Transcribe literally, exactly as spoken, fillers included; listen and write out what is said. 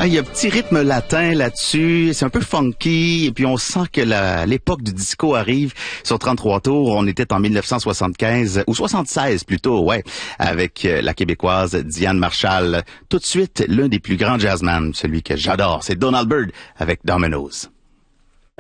Ah, il y a un petit rythme latin là-dessus, c'est un peu funky, et puis on sent que la, l'époque du disco arrive. Sur trente-trois tours, on était en dix-neuf cent soixante-quinze, ou soixante-seize plutôt, ouais, avec la Québécoise Diane Marshall. Tout de suite, l'un des plus grands jazzmen, celui que j'adore, c'est Donald Byrd avec Dominoes.